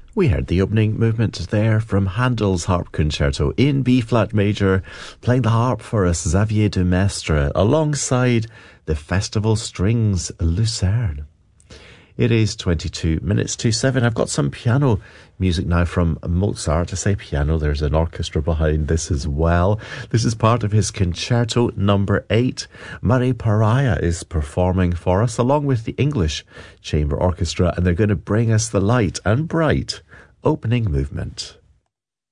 We heard the opening movement there from Handel's Harp Concerto in B-flat major, playing the harp for us Xavier de Maistre alongside the Festival Strings Lucerne. It is 22 minutes to 7. I've got some piano music now from Mozart. I say piano, there's an orchestra behind this as well. This is part of his Concerto number 8. Murray Pariah is performing for us along with the English Chamber Orchestra, and they're going to bring us the light and bright opening movement.